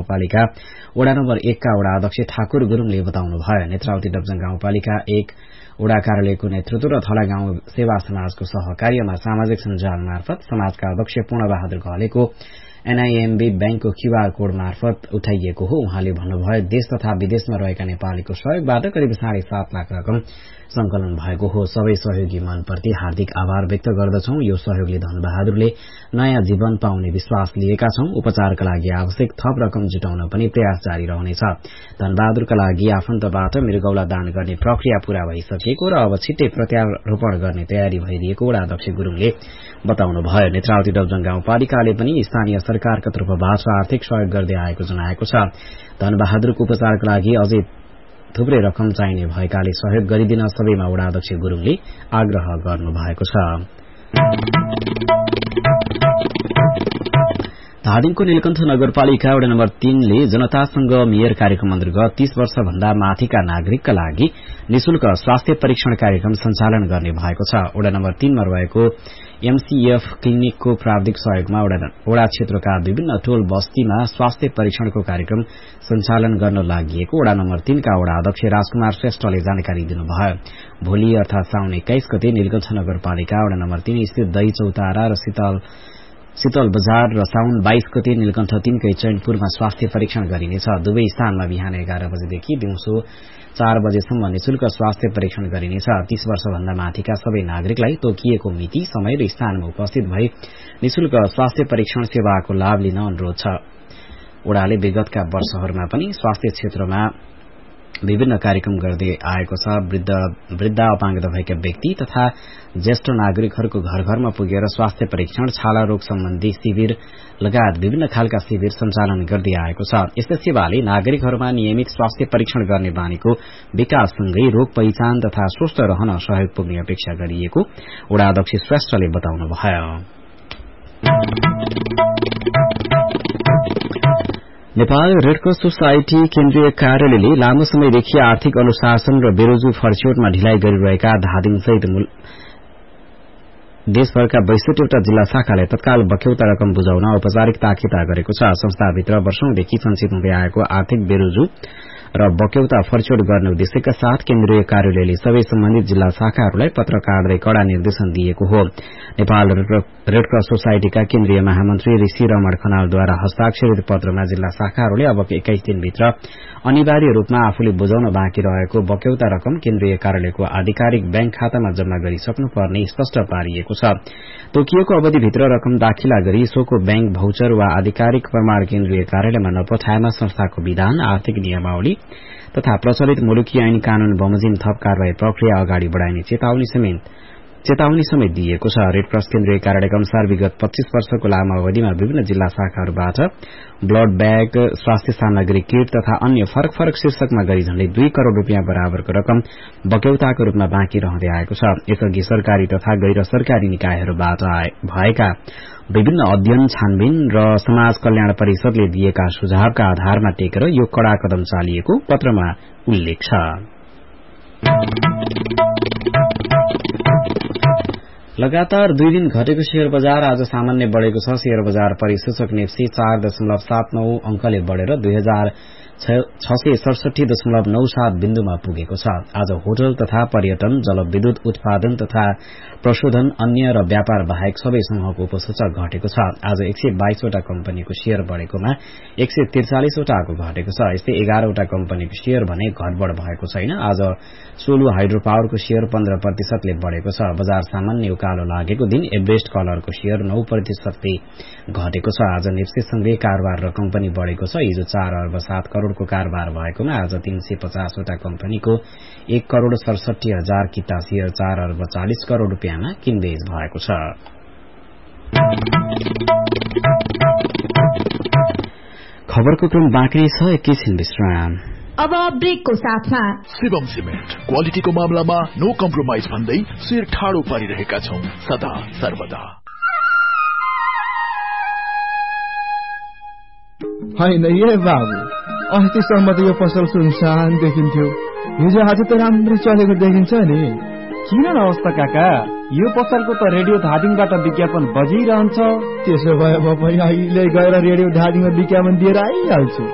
गाउँपालिका वडा नम्बर 1 का वडा अध्यक्ष ठाकुर गुरूङले बताउनुभयो। नेत्रावती डबजङ गाउँपालिका 1 वडा कार्यालयको नेतृत्व र थला गाउँ सेवा समाजको सहकार्यमा सामाजिक सञ्जाल मार्फत समाजका अध्यक्ष पूर्णबहादुर घलेको एनआईएमबी बैंकको क्यूआर कोड मार्फत उठाइएको हो। उहाँले भन्नुभयो देश तथा विदेशमा रहेका नेपालीको सहयोगबाट करिब 7.5 लाख रकम संकलन भएको हो। सबै सहयोगी मनप्रति हार्दिक आभार व्यक्त गर्दछौं। यो सहयोगले धनबहादुरले नयाँ जीवन पाउने विश्वास लिएका छौं। उपचारका लागि आवश्यक थप रकम जुटाउन पनि प्रयास जारी रहनेछ। धनबहादुरका लागि आफन्तबाट मृगौला दान गर्ने प्रक्रिया पूरा भइसकेको र अब छिट्टै प्रत्यारोपण गर्ने तयारी भइरहेको वडा अध्यक्ष गुरूङले बताउनुभयो। नेत्रावती डबजङ गाउँपालिकाले पनि स्थानीय सरकारका तर्फबाट आर्थिक सहयोग गर्दै आएको जनाएको छ। धनबहादुरको उपचारका लागि अझै थुप्रै रकम चाहिने भएकाले सहयोग गरिदिन सबैमा वडा अध्यक्ष गुरूङले आग्रह गर्नुभएको छ। धादिङको नीलकण्ठ नगरपालिका वडा नम्बर 3 ले जनतासँग मेयर कार्यक्रम अन्तर्गत 30 वर्ष भन्दा माथिका नागरिकका लागि निशुल्क स्वास्थ्य परीक्षण कार्यक्रम सञ्चालन गर्ने भएको छ। वडा नम्बर 3 मा रहेको एमसीएफ क्लिनिकको प्राविधिक सहयोगमा वडा क्षेत्रका विभिन्न टोल बस्तीमा स्वास्थ्य परीक्षणको कार्यक्रम सञ्चालन गर्न लागि वडा नम्बर 3 का वडा अध्यक्ष राजकुमार श्रेष्ठले जानकारी दिनुभयो। भोलि अर्थात साउन 21 गते नीलकण्ठ नगरपालिका वडा नम्बर 3 स्थित दही चौतारा र शीतल बजार र साउन 22 गते नीलकण्ठ 3 कै चैनपुरमा स्वास्थ्य परीक्षण गरिनेछ। दुवै स्थानमा बिहान 11 बजेदेखि दिउँसो 4 बजेसम्म निशुल्क स्वास्थ्य परीक्षण गरिनेछ। 30 वर्षभन्दा माथिका सबै नागरिकलाई तोकिएको मिति, समय र स्थानमा उपस्थित भई निशुल्क स्वास्थ्य परीक्षण सेवाको लाभ लिन अनुरोध छ। वडाले विगतका वर्षहरूमा पनि स्वास्थ्य क्षेत्रमा विभिन्न कार्यक्रम गर्दै आएको छ। वृद्ध अपाङ्गता भएका व्यक्ति तथा ज्येष्ठ नागरिकहरूको घर घरमा पुगेर स्वास्थ्य परीक्षण, छाला रोग सम्बन्धी शिविर लगायत विभिन्न खालका शिविर सञ्चालन गर्दै आएको छ। यस्तै सेवाले नागरिकहरूमा नियमित स्वास्थ्य परीक्षण गर्ने बानीको विकाससँगै रोग पहिचान तथा स्वस्थ रहन सहयोग पुग्ने अपेक्षा गरिएको वडा अध्यक्ष श्रेष्ठले बताउनुभयो। नेपाल रेडक्रस सोसाइटी केन्द्रीय कार्यालयले लामो समयदेखि आर्थिक अनुशासन र बेरोजु फर्छौटमा ढिलाइ गरिरहेका धादिङ सहित देशभरका 62 वटा जिल्ला शाखालाई तत्काल बक्यौता रकम बुझाउन औपचारिक ताकिदा गरेको छ। संस्थाभित्र वर्षौंदेखि सञ्चित हुँदै आएको आर्थिक बेरोजु र बक्यौता फर्छौट गर्ने उद्देश्यका साथ केन्द्रीय कार्यालयले सबै सम्बन्धित जिल्ला शाखाहरूलाई पत्र काट्दै कड़ा निर्देशन दिएको हो। नेपाल रेडक्रस सोसाइटीका केन्द्रीय महामन्त्री ऋषि रमण खनालद्वारा हस्ताक्षरित पत्रमा जिल्ला शाखाहरूले अब 21 दिनभित्र अनिवार्य रूपमा आफूले बुझाउन बाँकी रहेको बक्यौता रकम केन्द्रीय कार्यालयको आधिकारिक बैंक खातामा जम्मा गरिसक्नुपर्ने स्पष्ट पारिएको छ। तोकिएको अवधिभित्र रकम दाखिला गरी सोको बैंक भाउचर वा आधिकारिक प्रमाण केन्द्रीय कार्यालयमा नपठाएमा संस्थाको विधान, आर्थिक नियमावली तथा प्रचलित मुलुकी ऐन कानून बमोजिम थप कार्यवाही प्रक्रिया अगाडि बढ़ाइने चेतावनी समेत दिएको छ। रेडक्रस केन्द्रीय कार्यालयका अनुसार विगत 25 वर्षको लामो अवधिमा विभिन्न जिल्ला शाखाहरूबाट ब्लड ब्याग, स्वास्थ्य सामग्री किट तथा अन्य फरक फरक शीर्षकमा गरी झण्डै 2 करोड़ रूपियाँ बराबरको रकम बक्यौताको रूपमा बाँकी रहँदै आएको छ। यसअघि सरकारी तथा गैर सरकारी निकायहरूबाट भएका विभिन्न अध्ययन, छानबिन र समाज कल्याण परिषदले दिएका सुझावका आधारमा टेकेर यो कड़ा कदम चालिएको पत्रमा उल्लेख छ। लगातार 2 दिन घटेको शेयर बजार आज सामान्य बढ़ेको छ। शेयर बजार परिसूचक नेप्सी 4.79 अंकले बढ़ेर 2667.97 बिन्दुमा पुगेको छ। आज होटल तथा पर्यटन, जलविद्युत उत्पादन तथा प्रशोधन, अन्य र व्यापार बाहेक सबै समूहको उपसूचक घटेको छ। आज 122 वटा कम्पनीको शेयर बढ़ेकोमा 143 वटाको घटेको छ। यस्तै 11 वटा कम्पनीको शेयर भने घटबढ़ भएको छैन। आज सोलु हाइड्रो पावरको शेयर 15% बढ़ेको छ। बजार सामान्य उकालो लागेको दिन एभरेस्ट कलरको शेयर 9% घटेको छ। आज नेप्सीसँगै कारोबार रकम पनि बढ़ेको छ। हिजो 4 अर्ब 7 करोड़को कारोबार भएकोमा आज 350 वटा कम्पनीको 1 करोड़ 67 हजार किता शेयर 4 अर्ब 40 करोड़ रूपियाँमा किनबेच भएको छ। खबरको क्रम बाँकी छ, एकैछिन विश्राम। अब ब्रेकको साथमा शिवम सिमेन्ट क्वालिटीको मामलामा नो कम्प्रोमाइज भन्दै शिर ठाडो पारिरहेका छौं सदा सर्वदा। होइन ए बाबु, अस्तिसम्म त यो पसल सुनसान देखिन्थ्यो, हिजो आज त राम्रो चलेको देखिन्छ नि। किन अवस्था काका, यो पसलको त रेडियो धादिङबाट विज्ञापन बजिरहन्छ। त्यसो भए म पनि अहिले गएर रेडियो धादिङमा विज्ञापन दिएर आइहाल्छु।